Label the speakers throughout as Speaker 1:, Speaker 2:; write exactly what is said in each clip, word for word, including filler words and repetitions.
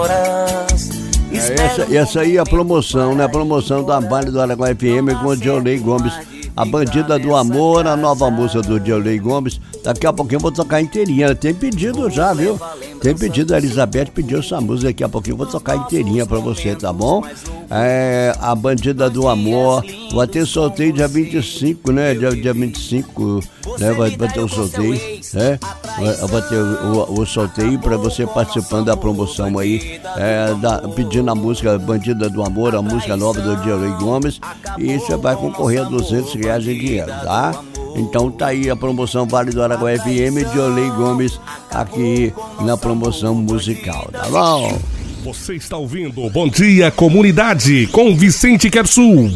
Speaker 1: horas.
Speaker 2: É, essa, essa aí é a promoção, né? A promoção da Vale do Araguaia F M com o Diolley Gomes. A Bandida do Amor, a nova música do Diolley Gomes. Daqui a pouquinho eu vou tocar inteirinha. Tem pedido já, viu? Tem pedido, a Elizabeth pediu essa música. Daqui a pouquinho eu vou tocar inteirinha pra você, tá bom? É, a Bandida do Amor. Vai ter sorteio dia vinte e cinco, né? Dia, dia vinte e cinco, né? Vai, vai ter o sorteio, né? Vai, vai ter o, o, o sorteio pra você participando da promoção aí. É, da, pedindo a música Bandida do Amor, a música nova do Diolley Gomes. E você vai concorrer a duzentos reais em dinheiro, tá? Então tá aí a promoção Vale do Araguaia F M, Diolley Gomes aqui na promoção musical, tá bom?
Speaker 3: Você está ouvindo Bom Dia Comunidade com Vicente Quersul.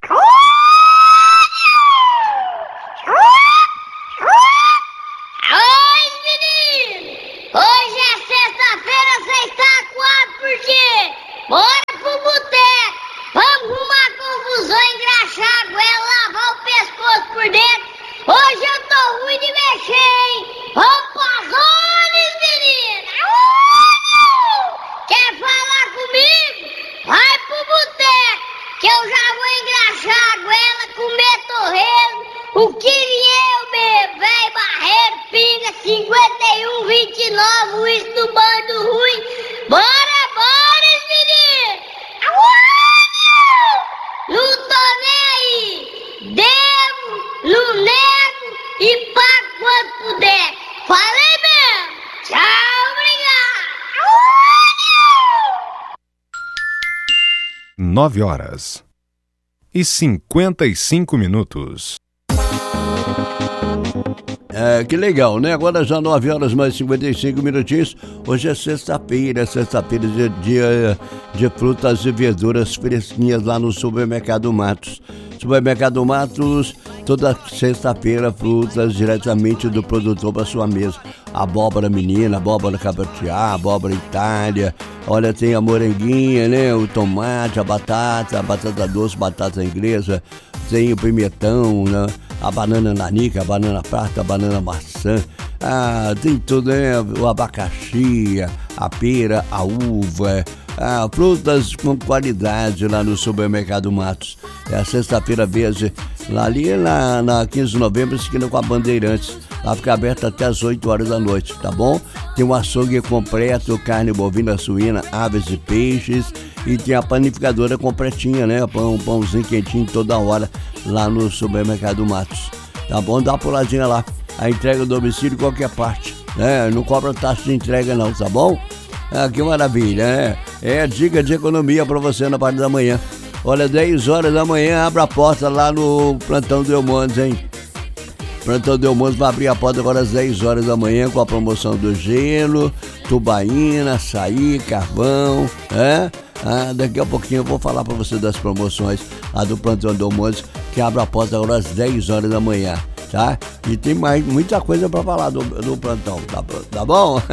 Speaker 3: Nove horas e cinquenta e cinco minutos.
Speaker 2: É, que legal, né? Agora já nove horas mais cinquenta e cinco minutinhos. Hoje é sexta-feira, sexta-feira dia, dia de frutas e verduras fresquinhas lá no Supermercado Matos. Supermercado Matos, toda sexta-feira, frutas diretamente do produtor para sua mesa. Abóbora menina, abóbora cabotiá, abóbora Itália. Olha, tem a moranguinha, né? O tomate, a batata, a batata doce, batata inglesa. Tem o pimentão, né? A banana nanica, a banana prata, a banana maçã. Ah, tem tudo, né? O abacaxi, a pera, a uva. Ah, frutas com qualidade lá no Supermercado Matos. É a sexta-feira verde, lá ali na, na quinze de novembro, esquina com a Bandeirantes. Lá fica aberto até as oito horas da noite, tá bom? Tem um açougue completo, carne bovina, suína, aves e peixes. E tem a panificadora completinha, né? Pão, pãozinho quentinho toda hora lá no Supermercado Matos. Tá bom? Dá uma puladinha lá. A entrega do domicílio em qualquer parte, né? Não cobra taxa de entrega não, tá bom? Ah, que maravilha, né? É dica de economia pra você na parte da manhã. Olha, dez horas da manhã, abre a porta lá no Plantão Delmontes, hein? Plantão Delmontes vai abrir a porta agora às dez horas da manhã com a promoção do gelo, tubaína, açaí, carvão, né? Ah, daqui a pouquinho eu vou falar pra você das promoções lá do Plantão Delmontes, que abre a porta agora às dez horas da manhã, tá? E tem mais, muita coisa pra falar do, do plantão, tá, tá bom?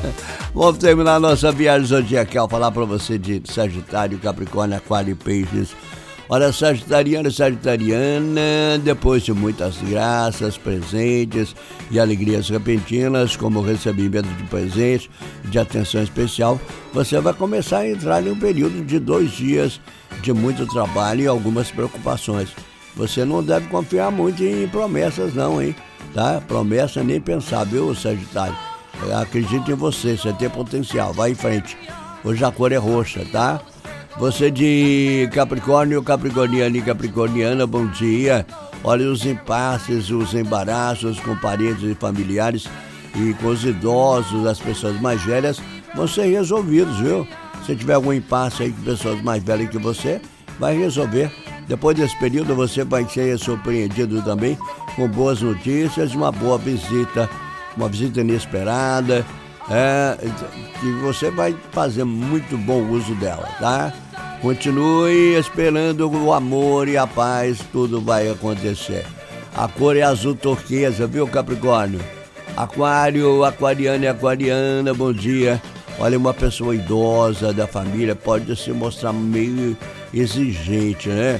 Speaker 2: Vamos terminar a nossa viagem zodiacal, falar pra você de Sagitário, Capricórnio, Aquário e Peixes. Olha, Sagitariano e Sagitariana, depois de muitas graças, presentes e alegrias repentinas, como recebimento de presente, de atenção especial, você vai começar a entrar em um período de dois dias de muito trabalho e algumas preocupações. Você não deve confiar muito em promessas não, hein? Tá? Promessa nem pensar, viu, Sagitário? Acredite em você, você tem potencial, vai em frente. Hoje a cor é roxa, tá? Você de Capricórnio, Capricorniano e Capricorniana, bom dia. Olha, os impasses, os embaraços com parentes e familiares e com os idosos, as pessoas mais velhas, vão ser resolvidos, viu? Se tiver algum impasse aí com pessoas mais velhas que você, vai resolver. Depois desse período você vai ser surpreendido também com boas notícias, uma boa visita, uma visita inesperada, é, que você vai fazer muito bom uso dela, tá? Continue esperando o amor e a paz, tudo vai acontecer. A cor é azul turquesa, viu, Capricórnio? Aquário, aquariano e aquariana, bom dia. Olha, uma pessoa idosa da família pode se mostrar meio exigente, né?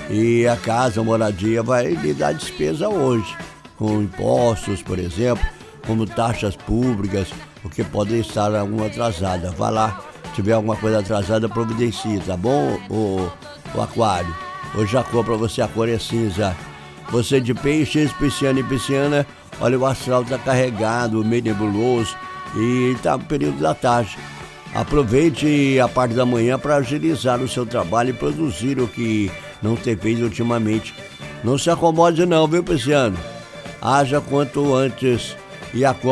Speaker 2: E a casa, a moradia, vai lhe dar despesa hoje, com impostos, por exemplo, como taxas públicas, o que pode estar alguma atrasada. Vá lá, tiver alguma coisa atrasada, providencie, tá bom, o, o aquário? Hoje a cor para você, a cor é cinza. Você de peixes, pisciano e pisciana, olha, o astral está carregado, meio nebuloso e tá no período da tarde. Aproveite a parte da manhã para agilizar o seu trabalho e produzir o que não tem feito ultimamente. Não se acomode não, viu, pisciano? Haja quanto antes e a cor